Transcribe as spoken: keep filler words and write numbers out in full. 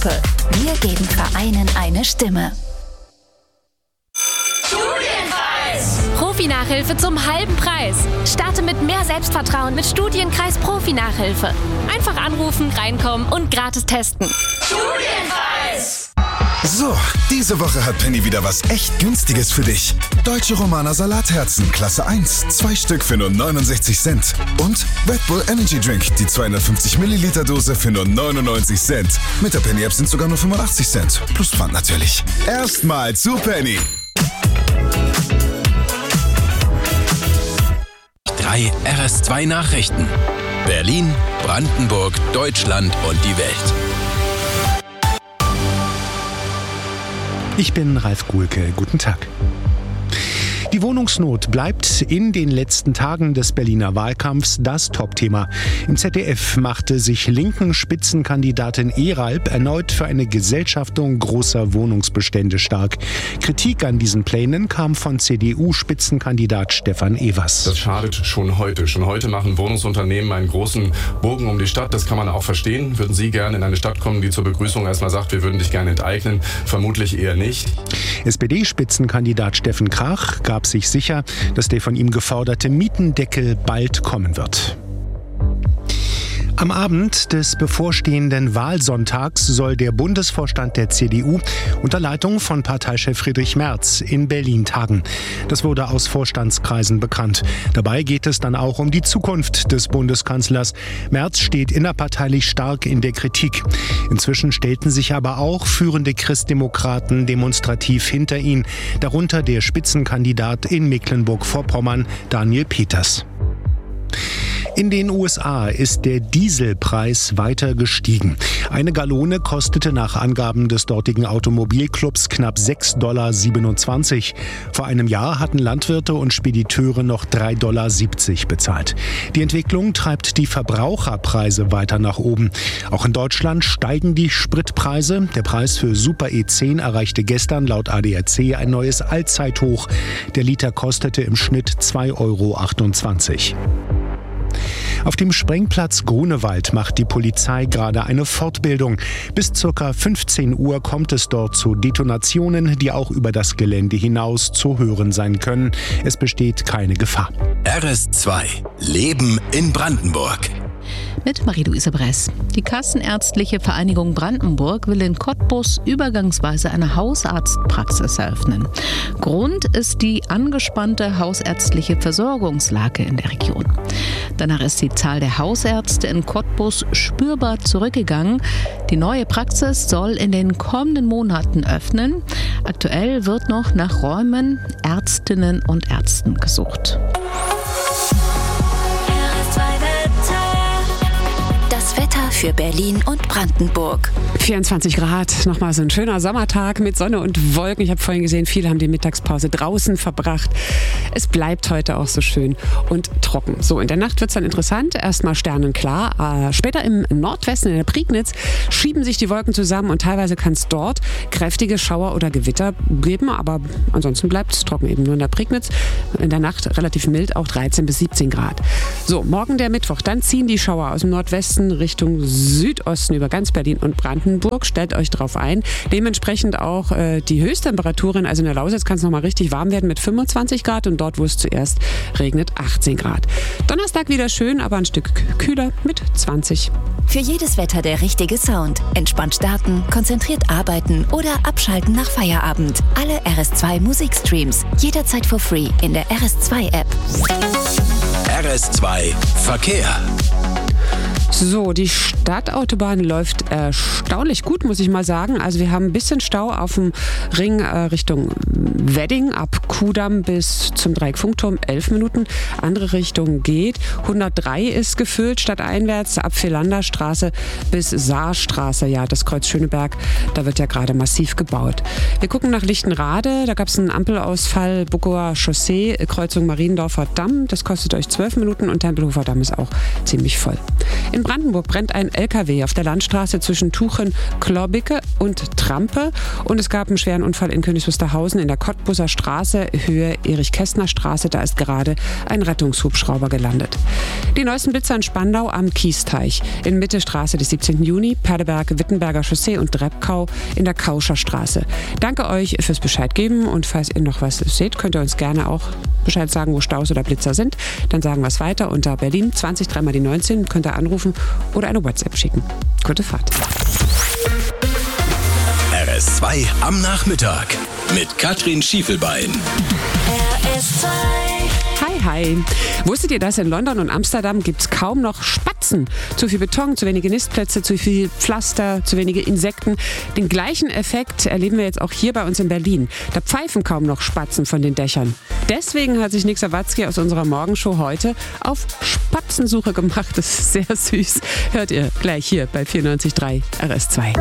Wir geben Vereinen eine Stimme. Studienkreis! Profi-Nachhilfe zum halben Preis. Starte mit mehr Selbstvertrauen mit Studienkreis Profi-Nachhilfe. Einfach anrufen, reinkommen und gratis testen. Studienkreis! So, diese Woche hat Penny wieder was echt Günstiges für dich. Deutsche Romaner Salatherzen, Klasse eins, zwei Stück für nur neunundsechzig Cent. Und Red Bull Energy Drink, die zweihundertfünfzig Milliliter Dose für nur neunundneunzig Cent. Mit der Penny-App sind sogar nur fünfundachtzig Cent. Plus Pfand natürlich. Erstmal zu Penny. Drei R S zwei Nachrichten. Berlin, Brandenburg, Deutschland und die Welt. Ich bin Ralf Guhlke. Guten Tag. Die Wohnungsnot bleibt in den letzten Tagen des Berliner Wahlkampfs das Topthema. Im Z D F machte sich linken Spitzenkandidatin Eralb erneut für eine Gesellschaftung großer Wohnungsbestände stark. Kritik an diesen Plänen kam von C D U-Spitzenkandidat Stefan Evers. Das schadet schon heute. Schon heute machen Wohnungsunternehmen einen großen Bogen um die Stadt. Das kann man auch verstehen. Würden Sie gerne in eine Stadt kommen, die zur Begrüßung erstmal sagt, wir würden dich gerne enteignen? Vermutlich eher nicht. S P D-Spitzenkandidat Steffen Krach gab sich sicher, dass der von ihm geforderte Mietendeckel bald kommen wird. Am Abend des bevorstehenden Wahlsonntags soll der Bundesvorstand der C D U unter Leitung von Parteichef Friedrich Merz in Berlin tagen. Das wurde aus Vorstandskreisen bekannt. Dabei geht es dann auch um die Zukunft des Bundeskanzlers. Merz steht innerparteilich stark in der Kritik. Inzwischen stellten sich aber auch führende Christdemokraten demonstrativ hinter ihn, darunter der Spitzenkandidat in Mecklenburg-Vorpommern, Daniel Peters. In den U S A ist der Dieselpreis weiter gestiegen. Eine Gallone kostete nach Angaben des dortigen Automobilclubs knapp sechs Komma siebenundzwanzig Dollar. Vor einem Jahr hatten Landwirte und Spediteure noch drei Komma siebzig Dollar bezahlt. Die Entwicklung treibt die Verbraucherpreise weiter nach oben. Auch in Deutschland steigen die Spritpreise. Der Preis für Super E zehn erreichte gestern laut A D A C ein neues Allzeithoch. Der Liter kostete im Schnitt zwei Komma achtundzwanzig Euro. Auf dem Sprengplatz Grunewald macht die Polizei gerade eine Fortbildung. Bis ca. fünfzehn Uhr kommt es dort zu Detonationen, die auch über das Gelände hinaus zu hören sein können. Es besteht keine Gefahr. R S zwei. Leben in Brandenburg. Mit Marie-Louise Bress. Die Kassenärztliche Vereinigung Brandenburg will in Cottbus übergangsweise eine Hausarztpraxis eröffnen. Grund ist die angespannte hausärztliche Versorgungslage in der Region. Danach ist die Zahl der Hausärzte in Cottbus spürbar zurückgegangen. Die neue Praxis soll in den kommenden Monaten öffnen. Aktuell wird noch nach Räumen, Ärztinnen und Ärzten gesucht. Wetter für Berlin und Brandenburg. vierundzwanzig Grad, nochmal so ein schöner Sommertag mit Sonne und Wolken. Ich habe vorhin gesehen, viele haben die Mittagspause draußen verbracht. Es bleibt heute auch so schön und trocken. So, in der Nacht wird es dann interessant. Erstmal sternenklar. Äh, später im Nordwesten, in der Prignitz, schieben sich die Wolken zusammen und teilweise kann es dort kräftige Schauer oder Gewitter geben. Aber ansonsten bleibt es trocken, eben nur in der Prignitz. In der Nacht relativ mild, auch dreizehn bis siebzehn Grad. So, morgen der Mittwoch. Dann ziehen die Schauer aus dem Nordwesten Richtung Südosten über ganz Berlin und Brandenburg. Stellt euch drauf ein. Dementsprechend auch äh, die Höchsttemperaturen, also in der Lausitz kann es nochmal richtig warm werden mit fünfundzwanzig Grad und dort, wo es zuerst regnet, achtzehn Grad. Donnerstag wieder schön, aber ein Stück kühler mit zwanzig. Für jedes Wetter der richtige Sound. Entspannt starten, konzentriert arbeiten oder abschalten nach Feierabend. Alle R S zwei Musikstreams. Jederzeit for free in der R S zwei App. R S zwei Verkehr. So, die Stadtautobahn läuft erstaunlich gut, muss ich mal sagen. Also wir haben ein bisschen Stau auf dem Ring äh, Richtung Wedding, ab Kudamm bis zum Dreieck Funkturm, elf Minuten. Andere Richtung geht. hundertdrei ist gefüllt, stadteinwärts, ab Vierlanderstraße bis Saarstraße. Ja, das Kreuz Schöneberg, da wird ja gerade massiv gebaut. Wir gucken nach Lichtenrade, da gab es einen Ampelausfall, Buckower Chaussee, Kreuzung Mariendorfer Damm. Das kostet euch zwölf Minuten und Tempelhofer Damm ist auch ziemlich voll. In In Brandenburg brennt ein L K W auf der Landstraße zwischen Tuchen, Klorbicke und Trampe. Und es gab einen schweren Unfall in Königs Wusterhausen in der Cottbuser Straße, Höhe Erich-Kästner-Straße. Da ist gerade ein Rettungshubschrauber gelandet. Die neuesten Blitzer in Spandau am Kiesteich. In Mitte Straße des siebzehnten Juni, Perleberg, Wittenberger Chaussee und Dreppkau in der Kauscher Straße. Danke euch fürs Bescheid geben und falls ihr noch was seht, könnt ihr uns gerne auch Bescheid sagen, wo Staus oder Blitzer sind. Dann sagen wir es weiter unter Berlin zwanzig drei mal die neunzehn. Könnt ihr anrufen oder eine WhatsApp schicken. Gute Fahrt. R S zwei am Nachmittag mit Katrin Schiefelbein. R S zwei. Hi, hi. Wusstet ihr, dass in London und Amsterdam gibt es kaum noch Spatzen? Zu viel Beton, zu wenige Nistplätze, zu viel Pflaster, zu wenige Insekten. Den gleichen Effekt erleben wir jetzt auch hier bei uns in Berlin. Da pfeifen kaum noch Spatzen von den Dächern. Deswegen hat sich Nick Sawatzki aus unserer Morgenshow heute auf Spatzensuche gemacht. Das ist sehr süß. Hört ihr gleich hier bei vierundneunzig Komma drei R S zwei.